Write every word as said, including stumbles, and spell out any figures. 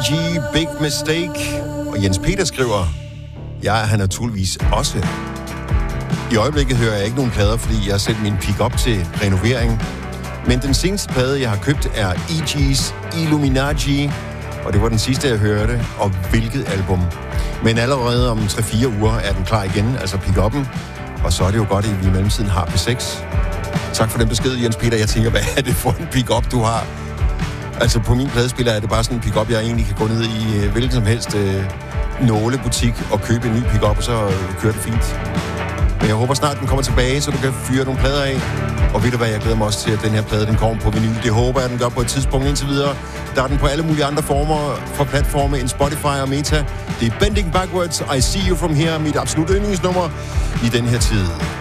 G, Big Mistake. Og Jens Peter skriver, jeg er han naturligvis også. I øjeblikket hører jeg ikke nogen plader, fordi jeg har sendt min pick-up til renovering. Men den seneste plade, jeg har købt, er E G's Illuminati. Og det var den sidste, jeg hørte. Og hvilket album. Men allerede om tre fire uger er den klar igen, altså pick-up'en. Og så er det jo godt, at vi i mellemtiden har P seks. Tak for den besked, Jens Peter. Jeg tænker, hvad er det for en pick-up, du har? Altså på min pladespiller er det bare sådan en pick-up, jeg egentlig kan gå ned i øh, hvilken som helst øh, nålebutik og købe en ny pick-up, og så øh, kører det fint. Men jeg håber snart, den kommer tilbage, så du kan fyre nogle plader af. Og ved du hvad, jeg glæder mig også til, at den her plade, den kommer på vinyl. Det håber jeg, den gør på et tidspunkt indtil videre. Der er den på alle mulige andre former for platforme end Spotify og Meta. Det er Bending Backwards, I See You From Here, mit absolut yndlingsnummer i den her tid.